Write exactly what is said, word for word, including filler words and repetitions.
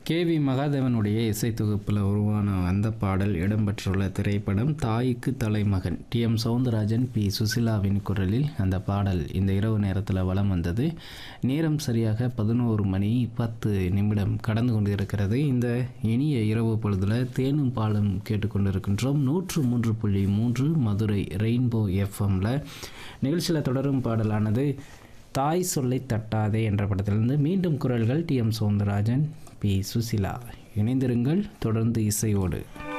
K V மகாதேவனுடைய இசைத்தொகுப்பில் உருவான அந்த பாடல் இடம்பெற்றுள்ள திரைப்படம் தாய்க்கு தலைமகன். டி எம் சௌந்தரராஜன், பி சுசிலாவின் குரலில் அந்த பாடல் இந்த இரவு நேரத்தில் வலம் வந்தது. நேரம் சரியாக பதினோரு மணி பத்து நிமிடம் கடந்து கொண்டிருக்கிறது. இந்த இனிய இரவு பொழுதில் தேனும் பாலும் கேட்டுக்கொண்டிருக்கின்றோம். நூற்று மூன்று புள்ளி மூன்று மதுரை ரெயின்போ எஃப்எம்ல நிகழ்ச்சியில் தொடரும் பாடலானது தாய் சொல்லை தட்டாதே என்ற படத்திலிருந்து. மீண்டும் குரல்கள் D M Soundararajan, B Susheela. இணைந்திருங்கள் தொடர்ந்து இசையோடு.